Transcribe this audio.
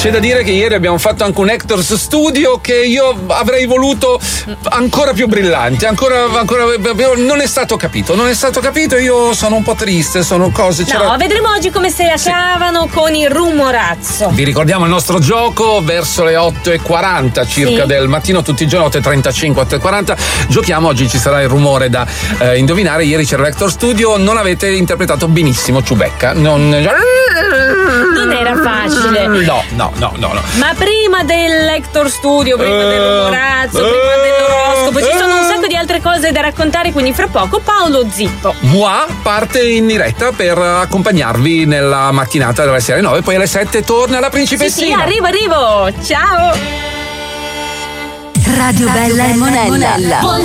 C'è da dire che ieri abbiamo fatto anche un Actors Studio che io avrei voluto ancora più brillante, ancora non è stato capito, io sono un po' triste, sono cose. No, vedremo oggi come se la cavano con il rumorazzo. Vi ricordiamo il nostro gioco verso le 8:40 circa del mattino, tutti i giorni 8:35, 8:40. Giochiamo, oggi ci sarà il rumore da indovinare. Ieri c'era l'Actor Studio, non avete interpretato benissimo Ciubecca. Non era facile. No. Ma prima dell'Actor Studio, prima del rumorazzo, prima dell'oroscopo, ci sono un sacco di altre cose da raccontare, quindi fra poco Paolo Zippo. Moi parte in diretta per accompagnarvi nella mattinata delle 9, poi alle 7 torna la principessina. Sì, arrivo. Ciao. Radio Bella e Monella.